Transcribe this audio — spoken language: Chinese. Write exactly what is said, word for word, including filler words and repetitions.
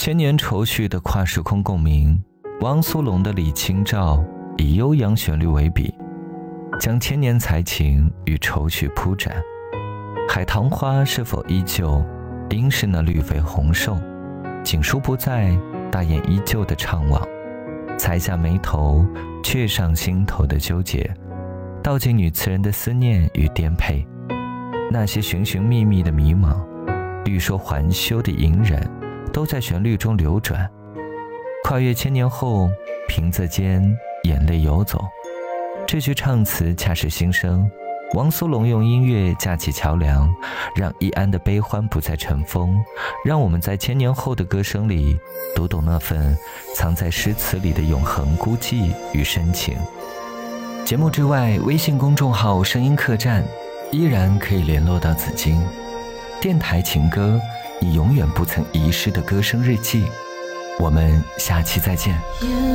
千年愁绪的跨时空共鸣，汪苏泷的《李清照》以悠扬旋律为笔，将千年才情与愁绪铺展。海棠花是否依旧，应是那绿肥红瘦，锦书不在，大雁依旧的怅望，才下眉头，却上心头的纠结，道尽女词人的思念与颠沛。那些寻寻觅觅的迷茫，欲说还休的隐忍，都在旋律中流转。跨越千年后，平仄间眼泪游走，这句唱词恰是心声。汪苏泷用音乐架起桥梁，让易安的悲欢不再尘封，让我们在千年后的歌声里读懂那份藏在诗词里的永恒孤寂与深情。节目之外，微信公众号声音客栈依然可以联络到紫荆。电台情歌，你永远不曾遗失的歌声日记。我们下期再见。